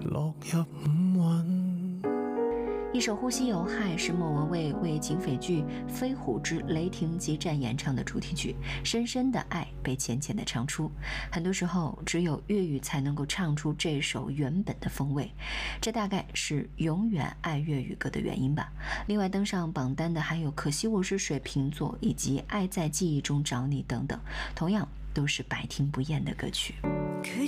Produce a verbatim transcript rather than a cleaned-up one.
落入五蕴。 一首《呼吸有害》是莫文蔚为警匪剧《飞虎之雷霆激战》演唱的主题曲，深深的爱被浅浅的唱出。很多时候，只有粤语才能够唱出这首原本的风味，这大概是永远爱粤语歌的原因吧。另外登上榜单的还有《可惜我是水瓶座》以及《爱在记忆中找你》等等，同样都是百听不厌的歌曲。